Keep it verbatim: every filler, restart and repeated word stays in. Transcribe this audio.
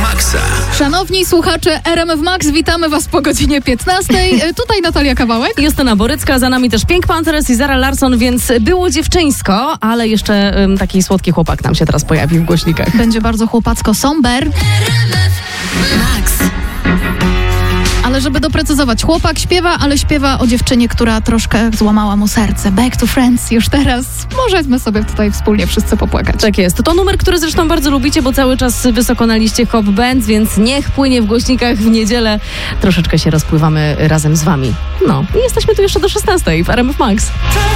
Maxa. Szanowni słuchacze R M F Max, witamy Was po godzinie piętnastej. Tutaj Natalia Kawałek. Justyna Borycka, za nami też Pink Panthers i Zara Larsson, więc było dziewczyńsko, ale jeszcze um, taki słodki chłopak nam się teraz pojawi w głośnikach. Będzie bardzo chłopacko, somber. Max. Ale żeby doprecyzować, chłopak śpiewa, ale śpiewa o dziewczynie, która troszkę złamała mu serce. Back to Friends już teraz. Możemy sobie tutaj wspólnie wszyscy popłakać. Tak jest. To numer, który zresztą bardzo lubicie, bo cały czas wysoko na liście Hop Bands, więc niech płynie w głośnikach w niedzielę. Troszeczkę się rozpływamy razem z wami. No i jesteśmy tu jeszcze do szesnastej w R M F Max.